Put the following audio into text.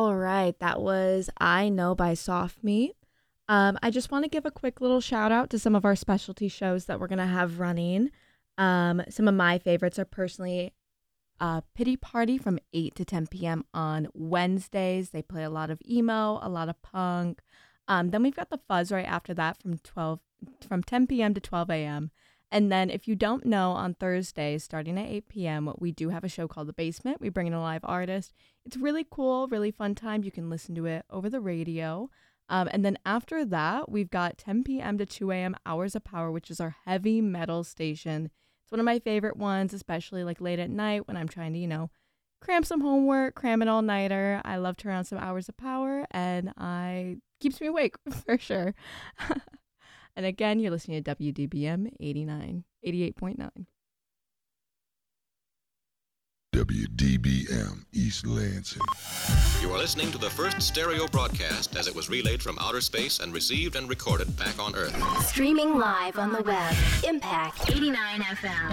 All right, that was I Know by Soft Meat. I just want to give a quick little shout out to some of our specialty shows that we're going to have running. Some of my favorites are personally Pity Party from 8 to 10 p.m. on Wednesdays. They play a lot of emo, a lot of punk. Then we've got The Fuzz right after that from 10 p.m. to 12 a.m. And then if you don't know, on Thursdays, starting at 8 p.m., we do have a show called The Basement. We bring in a live artist. It's really cool, really fun time. You can listen to it over the radio. And then after that, we've got 10 p.m. to 2 a.m. Hours of Power, which is our heavy metal station. It's one of my favorite ones, especially like late at night when I'm trying to, cram some homework, cram an all-nighter. I love to turn on some Hours of Power, and keeps me awake for sure. And again, you're listening to WDBM 88.9. WDBM East Lansing. You are listening to the first stereo broadcast as it was relayed from outer space and received and recorded back on Earth. Streaming live on the web. Impact 89 FM.